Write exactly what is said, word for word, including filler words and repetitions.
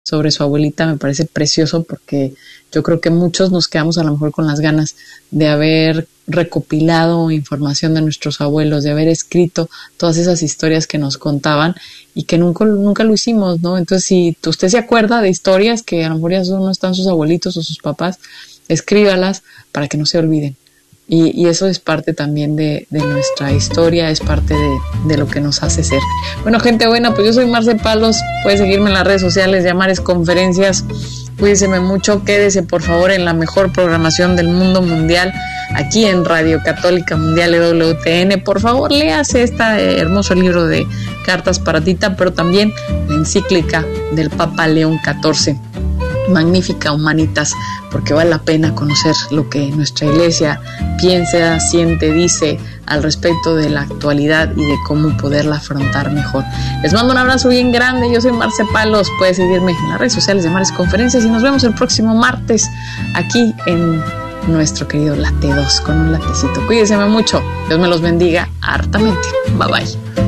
sobre su abuelita me parece precioso, porque yo creo que muchos nos quedamos a lo mejor con las ganas de haber recopilado información de nuestros abuelos, de haber escrito todas esas historias que nos contaban y que nunca, nunca lo hicimos, ¿no? Entonces, si usted se acuerda de historias que a lo mejor ya no están sus abuelitos o sus papás, escríbalas para que no se olviden. Y, y eso es parte también de, de nuestra historia, es parte de, de lo que nos hace ser. Bueno, gente buena, pues yo soy Marce Palos. Puedes seguirme en las redes sociales, Amares Conferencias. Cuídense mucho, quédese por favor en la mejor programación del mundo mundial, aquí en Radio Católica Mundial E W T N. Por favor, léase este hermoso libro de Cartas para Tita, pero también la encíclica del Papa León catorce. Magnífica, Humanitas, porque vale la pena conocer lo que nuestra iglesia piensa, siente, dice al respecto de la actualidad y de cómo poderla afrontar mejor. Les mando un abrazo bien grande. Yo soy Marce Palos. Puedes seguirme en las redes sociales de Amares Conferencias y nos vemos el próximo martes aquí en nuestro querido Late dos con un latecito. Cuídense mucho. Dios me los bendiga hartamente. Bye bye.